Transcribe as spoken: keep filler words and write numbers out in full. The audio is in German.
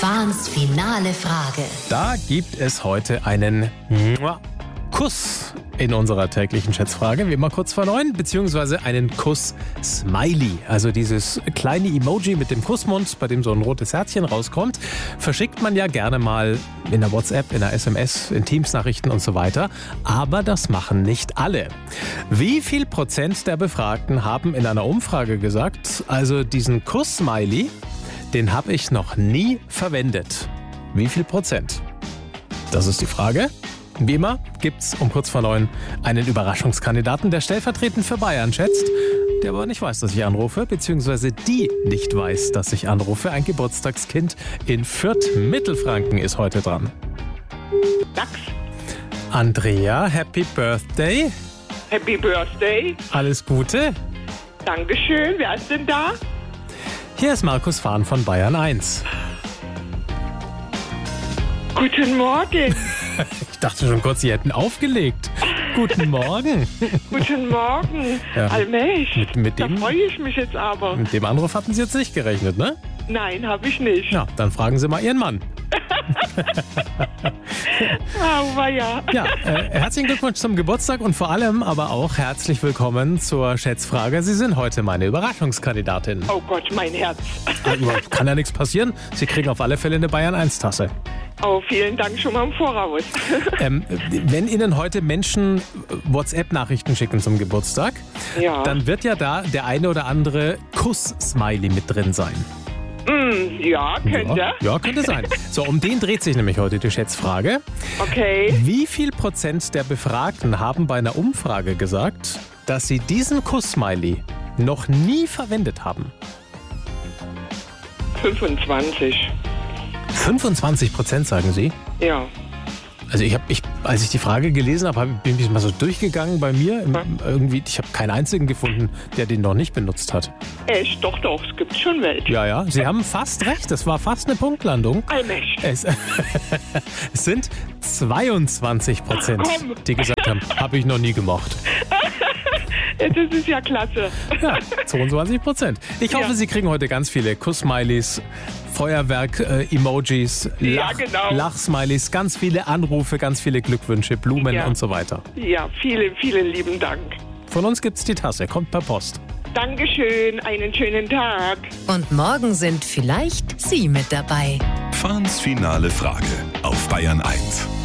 Fahns finale Frage. Da gibt es heute einen Kuss in unserer täglichen Schätzfrage, wie immer kurz vor neun, beziehungsweise einen Kuss-Smiley. Also dieses kleine Emoji mit dem Kussmund, bei dem so ein rotes Herzchen rauskommt, verschickt man ja gerne mal in der WhatsApp, in der S M S, in Teams-Nachrichten und so weiter. Aber das machen nicht alle. Wie viel Prozent der Befragten haben in einer Umfrage gesagt, also diesen Kuss-Smiley, den habe ich noch nie verwendet? Wie viel Prozent? Das ist die Frage. Wie immer gibt's um kurz vor neun einen Überraschungskandidaten, der stellvertretend für Bayern schätzt, der aber nicht weiß, dass ich anrufe, beziehungsweise die nicht weiß, dass ich anrufe. Ein Geburtstagskind in Fürth-Mittelfranken ist heute dran. Max. Andrea, Happy Birthday. Happy Birthday. Alles Gute. Dankeschön. Wer ist denn da? Hier ist Markus Fahn von Bayern eins. Guten Morgen. Ich dachte schon kurz, Sie hätten aufgelegt. Guten Morgen. Guten Morgen. Ja. Allmächt. Mit, mit Da dem, freue ich mich jetzt aber. mit dem Anruf hatten Sie jetzt nicht gerechnet, ne? Nein, habe ich nicht. Ja, dann fragen Sie mal Ihren Mann. Aber ja. Ja, äh, herzlichen Glückwunsch zum Geburtstag und vor allem aber auch herzlich willkommen zur Schätzfrage. Sie sind heute meine Überraschungskandidatin. Oh Gott, mein Herz. Also, kann ja nichts passieren. Sie kriegen auf alle Fälle eine Bayern eins Tasse. Oh, vielen Dank schon mal im Voraus. Ähm, wenn Ihnen heute Menschen WhatsApp-Nachrichten schicken zum Geburtstag, Ja. dann wird ja da der eine oder andere Kuss-Smiley mit drin sein. Mm, ja, könnte. Ja, ja, könnte sein. So, um den dreht sich nämlich heute die Schätzfrage. Okay. Wie viel Prozent der Befragten haben bei einer Umfrage gesagt, dass sie diesen Kuss-Smiley noch nie verwendet haben? fünfundzwanzig. fünfundzwanzig Prozent sagen Sie? Ja. Also ich habe, ich, als ich die Frage gelesen habe, hab, bin ich mal so durchgegangen bei mir. Im, irgendwie, ich habe keinen einzigen gefunden, der den noch nicht benutzt hat. Echt? Doch, doch. Es gibt schon welche. Ja, ja, Sie haben fast recht. Das war fast eine Punktlandung. Allmächt. Es, es sind zweiundzwanzig Prozent, Komm. die gesagt haben, habe ich noch nie gemacht. Ja, das ist ja klasse. Ja, zweiundzwanzig Prozent. Ich hoffe, Ja. Sie kriegen heute ganz viele Kuss-Smileys, Feuerwerk-Emojis, Ja, Lach, genau. Lach-Smileys, ganz viele Anrufe, ganz viele Glückwünsche, Blumen Ja. und so weiter. Ja, vielen, vielen lieben Dank. Von uns gibt's die Tasse, kommt per Post. Dankeschön. Einen schönen Tag. Und morgen sind vielleicht Sie mit dabei. Fahns finale Frage auf Bayern eins.